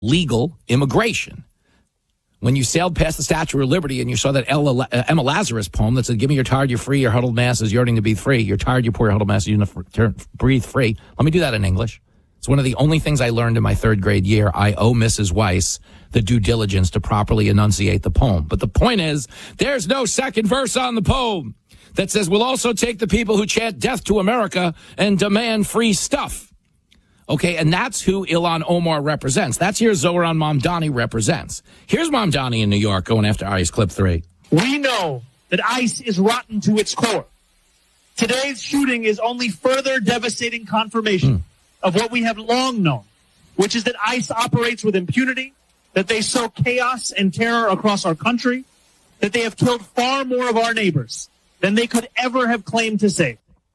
legal immigration. When you sailed past the Statue of Liberty and you saw that Emma Lazarus poem that said, "Give me your tired, your free, your huddled masses yearning to be free. You're tired, you poor, your huddled masses yearning to breathe free." Let me do that in English. It's one of the only things I learned in my third grade year. I owe Mrs. Weiss the due diligence to properly enunciate the poem. But the point is, there's no second verse on the poem that says, "We'll also take the people who chant death to America and demand free stuff." Okay, and that's who Ilhan Omar represents. That's who Zohran Mamdani represents. Here's Mamdani in New York going after ICE, clip 3. We know that ICE is rotten to its core. Today's shooting is only further devastating confirmation of what we have long known, which is that ICE operates with impunity, that they sow chaos and terror across our country, that they have killed far more of our neighbors than they could ever have claimed to save.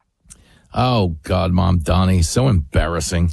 Oh, God, Mamdani, so embarrassing.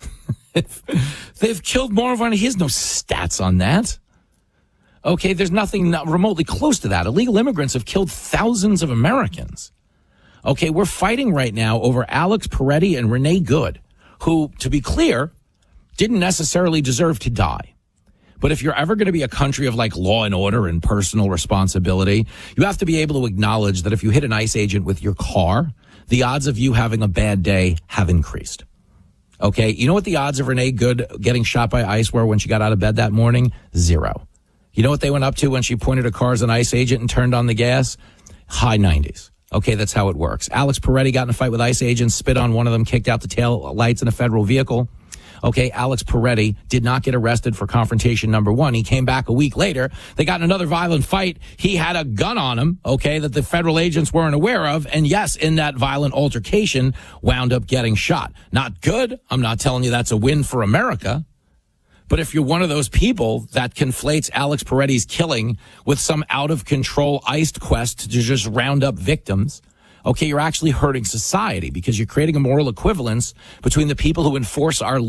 They've killed more of our... He has no stats on that. Okay, there's nothing remotely close to that. Illegal immigrants have killed thousands of Americans. Okay, we're fighting right now over Alex Peretti and Renee Good, who, to be clear, didn't necessarily deserve to die. But if you're ever going to be a country of like law and order and personal responsibility, you have to be able to acknowledge that if you hit an ICE agent with your car, the odds of you having a bad day have increased. Okay, you know what the odds of Renee Good getting shot by ICE were when she got out of bed that morning? 0. You know what they went up to when she pointed her car as an ICE agent and turned on the gas? High 90s. Okay, that's how it works. Alex Peretti got in a fight with ICE agents, spit on one of them, kicked out the tail lights in a federal vehicle. Okay, Alex Peretti did not get arrested for confrontation number 1. He came back a week later. They got in another violent fight. He had a gun on him, okay, that the federal agents weren't aware of. And yes, in that violent altercation, wound up getting shot. Not good. I'm not telling you that's a win for America. But if you're one of those people that conflates Alex Peretti's killing with some out-of-control ICE quest to just round up victims, okay, you're actually hurting society because you're creating a moral equivalence between the people who enforce our